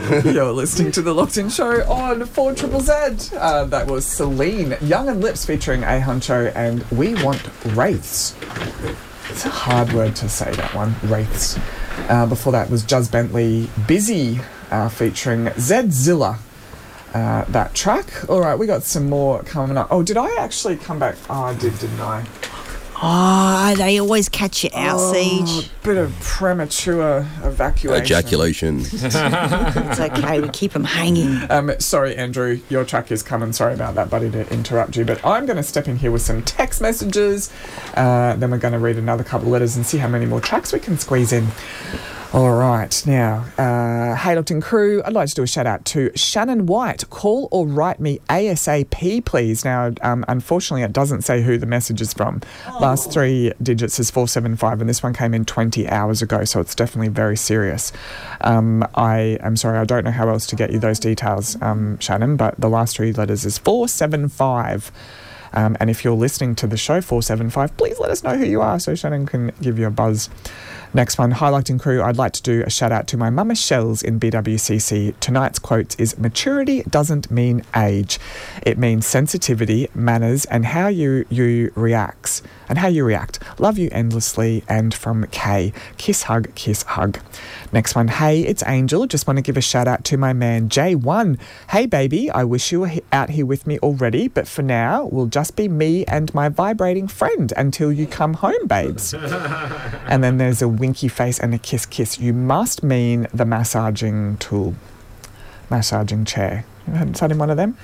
You're listening to the Locked In Show on 4ZZZ. That was Celine, Young and Lips featuring A Huncho and We Want Wraiths. It's a hard word to say, that one, Wraiths. Before that was Juz Bentley, Busy, featuring Zedzilla. That track. All right, we got some more coming up. Oh, did I actually come back? Oh, I did, didn't I? Oh, they always catch you out, Siege. Bit of premature evacuation. Ejaculation. It's okay, we keep them hanging. Sorry, Andrew, your track is coming. Sorry about that, buddy, to interrupt you. But I'm going to step in here with some text messages. Then we're going to read another couple of letters and see how many more tracks we can squeeze in. All right, now, hey Locked In crew, I'd like to do a shout out to Shannon White. Call or write me ASAP, please. Now, unfortunately, it doesn't say who the message is from. Last 3 digits is 475, and this one came in 20 hours ago, so it's definitely very serious. I am sorry, I don't know how else to get you those details, Shannon, but the last 3 letters is 475. And if you're listening to the show 475, please let us know who you are so Shannon can give you a buzz. Next one, hi Locked In crew, I'd like to do a shout out to my mama Shells in BWCC. Tonight's quote is, maturity doesn't mean age. It means sensitivity, manners, and how you react. Love you endlessly. And from Kay, kiss, hug, kiss, hug. Next one, hey, it's Angel. Just want to give a shout out to my man J1. Hey baby, I wish you were out here with me already, but for now, we'll just be me and my vibrating friend until you come home, babes. And then there's a winky face and a kiss kiss. You must mean the massaging tool. Massaging chair. You haven't sat in one of them?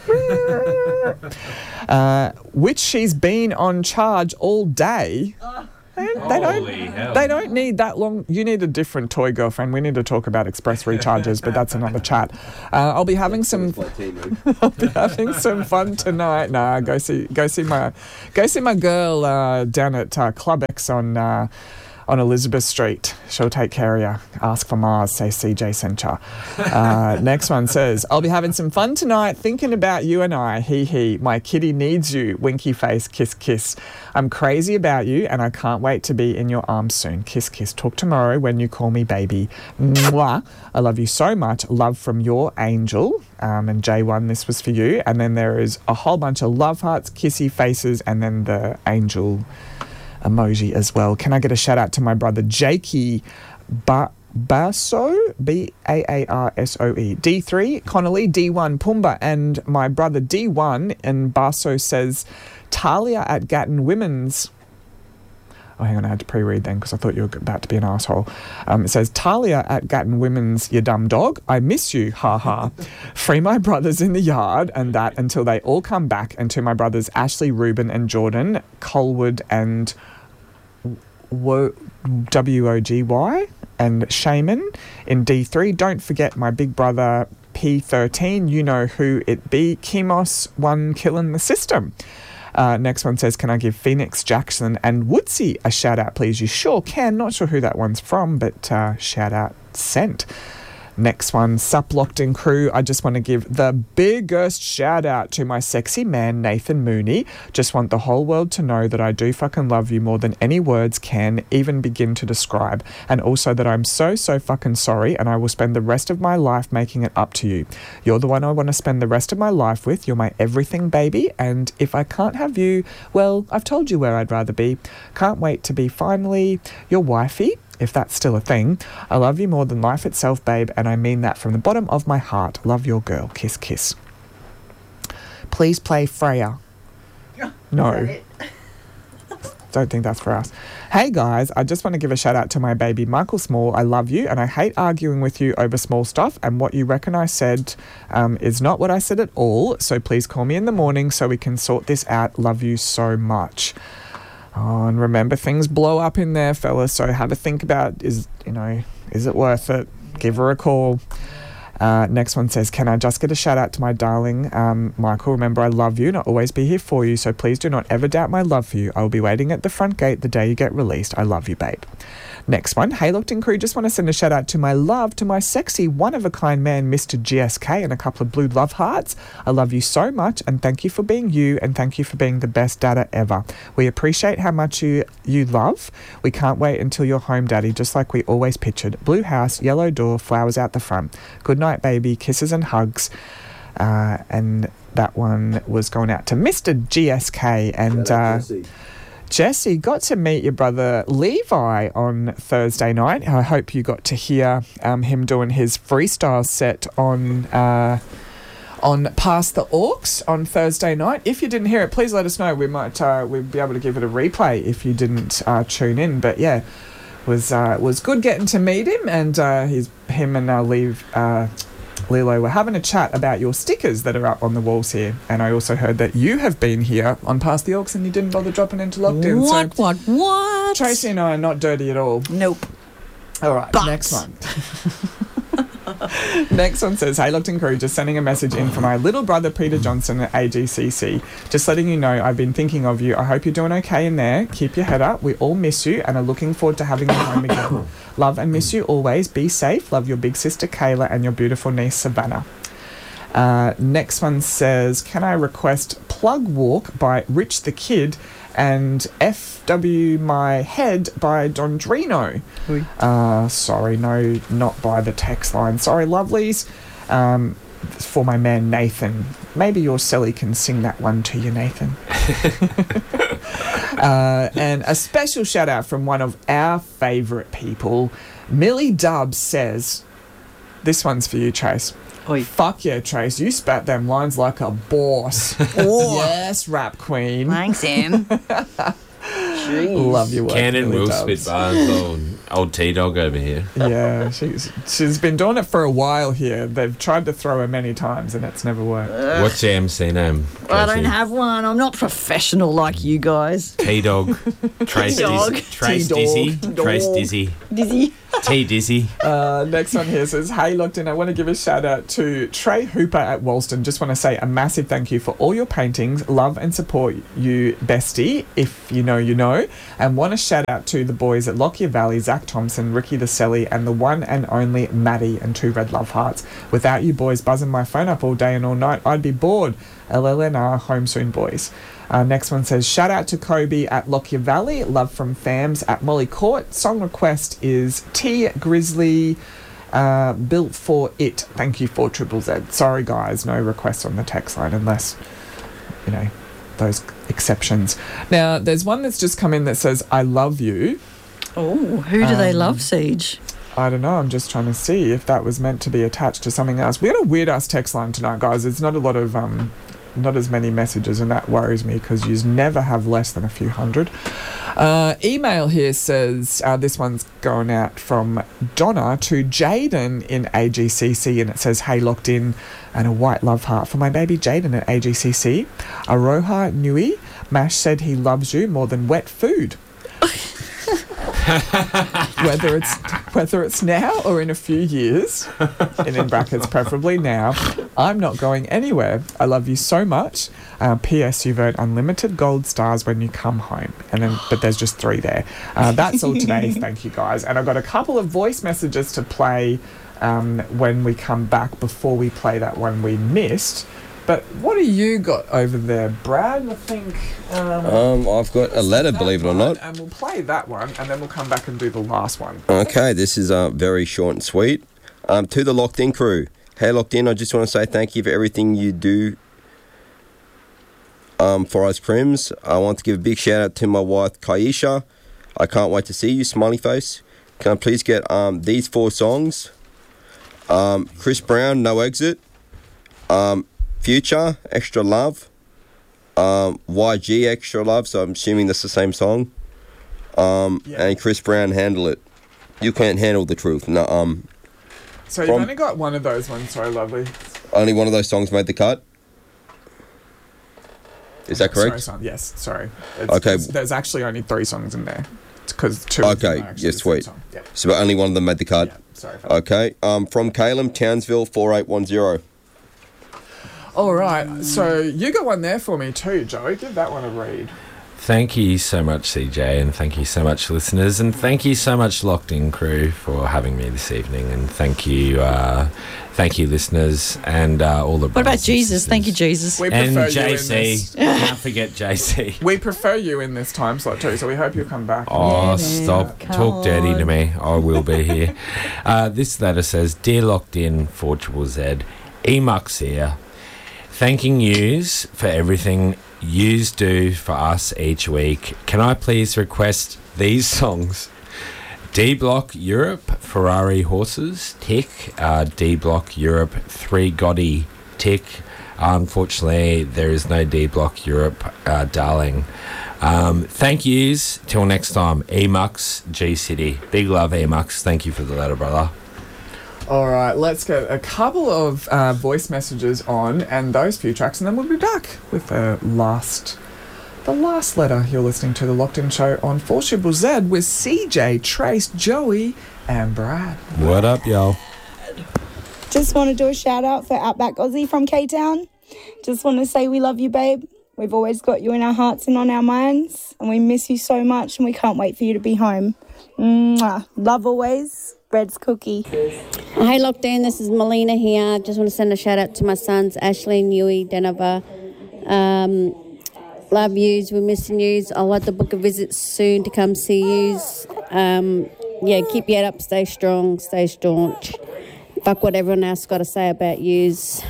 Which she's been on charge all day. They don't need that long. You need a different toy, girlfriend. We need to talk about express recharges, but that's another chat. I'll be having some fun tonight. Nah, go see my girl down at Club X on Elizabeth Street. She'll take care of you. Ask for Mars, say CJ sent ya. Next one says, I'll be having some fun tonight, thinking about you and I. Hee hee. My kitty needs you. Winky face, kiss kiss. I'm crazy about you and I can't wait to be in your arms soon. Kiss kiss. Talk tomorrow when you call me baby. Mwah. I love you so much. Love from your angel. And J1, this was for you. And then there is a whole bunch of love hearts, kissy faces, and then the angel emoji as well. Can I get a shout out to my brother Jakey Basso, Baarsoe, D3 Connolly, D1 Pumba, and my brother D1, and Basso says Talia at Gatton Women's. Oh, hang on, I had to pre-read then because I thought you were about to be an asshole. It says, Talia at Gatton Women's, you dumb dog. I miss you, ha ha. Free my brothers in the yard and that until they all come back. And to my brothers Ashley, Ruben and Jordan, Colwood and WOGY and Shaman in D3. Don't forget my big brother P13. You know who it be. Kimos, one killing the system. Next one says, can I give Phoenix Jackson and Woodsy a shout out, please? You sure can. Not sure who that one's from, but shout out sent. Next one, Sup Locked In crew. I just want to give the biggest shout out to my sexy man, Nathan Mooney. Just want the whole world to know that I do fucking love you more than any words can even begin to describe. And also that I'm so fucking sorry and I will spend the rest of my life making it up to you. You're the one I want to spend the rest of my life with. You're my everything, baby. And if I can't have you, well, I've told you where I'd rather be. Can't wait to be finally your wifey, if that's still a thing. I love you more than life itself, babe, and I mean that from the bottom of my heart. Love your girl. Kiss, kiss. Please play Freya. No. Don't think that's for us. Hey guys, I just want to give a shout out to my baby Michael Small. I love you and I hate arguing with you over small stuff, and what you reckon I said is not what I said at all, so please call me in the morning so we can sort this out. Love you so much. Oh, and remember, things blow up in there, fellas, so have a think about, is it worth it? Give her a call. Next one says, can I just get a shout out to my darling Michael? Remember, I love you and I'll always be here for you, so please do not ever doubt my love for you. I will be waiting at the front gate the day you get released. I love you, babe. Next one, hey Locked In crew, just want to send a shout out to my love, to my sexy one-of-a-kind man, Mr. GSK, and a couple of blue love hearts. I love you so much and thank you for being you and thank you for being the best dada ever. We appreciate how much you love. We can't wait until you're home, daddy, just like we always pictured. Blue house, yellow door, flowers out the front. Good night, night, baby. Kisses and hugs. And that one was going out to Mr. GSK. And Jesse, got to meet your brother Levi on Thursday night. I hope you got to hear him doing his freestyle set on Past the Orcs on Thursday night. If you didn't hear it, please let us know. We might we'd be able to give it a replay if you didn't tune in. But yeah, was good getting to meet him, and him and Lilo were having a chat about your stickers that are up on the walls here. And I also heard that you have been here on Past the Orcs and you didn't bother dropping into lockdown. What? Tracy and I are not dirty at all. Nope. All right, But. next one. Next one says, "Hey Lockton Crew, just sending a message in for my little brother Peter Johnson at AGCC. Just letting you know I've been thinking of you. I hope you're doing okay in there. Keep your head up. We all miss you and are looking forward to having you home again. Love and miss you always. Be safe. Love your big sister Kayla and your beautiful niece Savannah." Next one says, "Can I request Plug Walk by Rich the Kid and FW My Head by Dondrino?" Sorry, no, not by the text line. Sorry, lovelies. For my man Nathan. Maybe your Sally can sing that one to you, Nathan. And a special shout out from one of our favourite people. Millie Dubs says, this one's for you, Trace. Oi. Fuck yeah, Trace. You spat them lines like a boss. Yes, rap queen. Thanks, Sam. Love your work, Cannon Millie will Dubs. spit bars. Old T-Dog over here. Yeah, she's been doing it for a while here. They've tried to throw her many times and it's never worked. What's your MC name? I don't Tracy? have one. I'm not professional like you guys. T-Dog. Trace T-Dog. Trace T-Dog. Dizzy. Trace Dog. Dizzy. Dizzy. T-Dizzy. Next one here says, "Hey, locked in. I want to give a shout out to Trey Hooper at Walston. Just want to say a massive thank you for all your paintings. Love and support you, bestie. If you know, you know. And want to shout out to the boys at Lockyer Valley, Zach Thompson, Ricky the Selly, and the one and only Maddie and 2 red love hearts. Without you boys buzzing my phone up all day and all night, I'd be bored. LLNR, home soon, boys." Next one says, "Shout out to Kobe at Lockyer Valley. Love from Fams at Molly Court. Song request is T Grizzly Built for It. Thank you for Triple Z." Sorry, guys, no requests on the text line unless, you know, those exceptions. Now, there's one that's just come in that says, "I love you." Oh, who do they love, Siege? I don't know. I'm just trying to see if that was meant to be attached to something else. We got a weird ass text line tonight, guys. It's not a lot of not as many messages, and that worries me because you never have less than a few hundred. Email here says, this one's going out from Donna to Jaden in AGCC, and it says, "Hey, locked in," and a white love heart for my baby Jaden at AGCC. Aroha Nui, Mash said he loves you more than wet food. whether it's now or in a few years, and in brackets preferably now, I'm not going anywhere. I love you so much. P.S. You've earned unlimited gold stars when you come home. And then, but there's just 3 there. That's all today. Thank you, guys. And I've got a couple of voice messages to play when we come back before we play that one we missed. But what do you got over there, Brad? I think... I've got a letter, believe it or not. And we'll play that one, and then we'll come back and do the last one. Okay, this is very short and sweet. To the Locked In crew. Hey, Locked In, I just want to say thank you for everything you do for us Crims. I want to give a big shout out to my wife, Kaisha. I can't wait to see you, smiley face. Can I please get these 4 songs? Chris Brown, No Exit. Future, Extra Love. YG, Extra Love, so I'm assuming that's the same song. And Chris Brown, Handle It. You can't handle the truth. No, so you've only got one of those ones, sorry, lovely. only one of those songs made the cut. Is that correct? Sorry, son. Yes, sorry. Okay. There's actually only 3 songs in there. Because 2 of them Okay, are actually yeah, the same sweet. song. Yeah. So but only one of them made the cut. Yeah, sorry for that. Okay. From Caleb, Townsville, 4810. All right, so you got one there for me too, Joe. Give that one a read. Thank you so much, CJ, and thank you so much, listeners, and thank you so much, Locked In crew, for having me this evening, and thank you, listeners, and all the. What about Jesus? Thank you, Jesus. We And prefer you in JC, this. can't forget JC. We prefer you in this time slot too, so we hope you'll come back. Oh, Yeah, stop. come Talk dirty to on. me. I will be here. This letter says, Dear Locked In 4ZZZ, Emux here. Thanking yous for everything yous do for us each week. Can I please request these songs? D Block Europe, Ferrari Horses, tick. D Block Europe, 3 Gotti, tick. Unfortunately, there is no D Block Europe, darling. Thank yous. Till next time. Emux, G City. Big love, Emux. Thank you for the letter, brother. All right, let's get a couple of voice messages on and those few tracks, and then we'll be back with the last letter. You're listening to the Locked In Show on 4ZZZ with CJ, Trace, Joey, and Brad. What up, y'all? Just want to do a shout out for Outback Aussie from K-Town. Just want to say we love you, babe. We've always got you in our hearts and on our minds, and we miss you so much, and we can't wait for you to be home. Mwah. Love always. Bread's Cookie. Hey, Locked In, this is Melina here. Just want to send a shout out to my sons, Ashley, Newey, Denver. Love yous, we're missing yous. I'll like to book a visit soon to come see yous. Keep your head up, stay strong, stay staunch. Fuck what everyone else got to say about yous.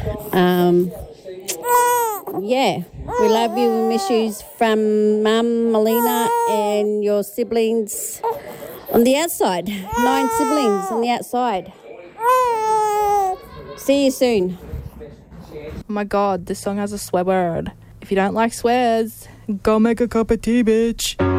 We love you, we miss yous from Mum, Melina, and your siblings on the outside. 9 siblings on the outside. See you soon. Oh my god, this song has a swear word. If you don't like swears, go make a cup of tea, bitch.